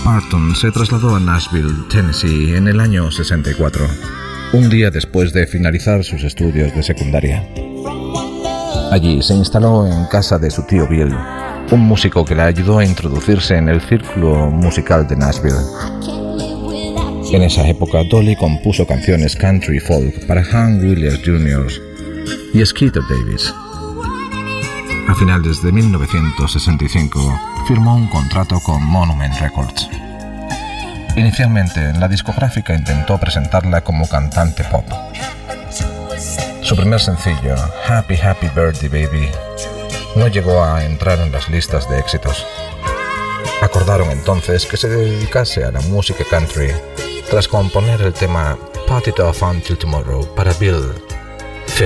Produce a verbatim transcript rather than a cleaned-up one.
Parton se trasladó a Nashville, Tennessee, en el año sesenta y cuatro, un día después de finalizar sus estudios de secundaria. Allí se instaló en casa de su tío Bill, un músico que le ayudó a introducirse en el círculo musical de Nashville. En esa época, Dolly compuso canciones country y folk para Hank Williams junior y Skeeter Davis. A finales de mil novecientos sesenta y cinco, firmó un contrato con Monument Records. Inicialmente, la discográfica intentó presentarla como cantante pop. Su primer sencillo, Happy Happy Birthday Baby, no llegó a entrar en las listas de éxitos. Acordaron entonces que se dedicase a la música country tras componer el tema Put It Off Until Tomorrow para Bill,